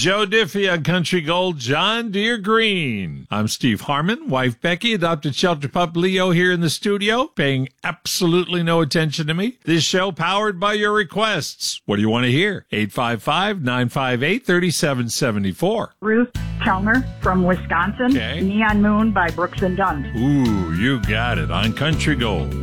Joe Diffie on Country Gold, John Deere Green. I'm Steve Harmon, wife Becky, adopted shelter pup Leo here in the studio, paying absolutely no attention to me. This show powered by your requests. What do you want to hear? 855-958-3774. Ruth Kellner from Wisconsin. Okay. Neon Moon by Brooks and Dunn. Ooh, you got it on Country Gold.